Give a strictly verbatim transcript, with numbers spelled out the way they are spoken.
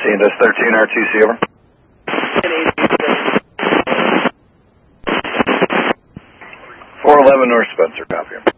Indus thirteen, R T C, over. four eleven North Spencer, copy.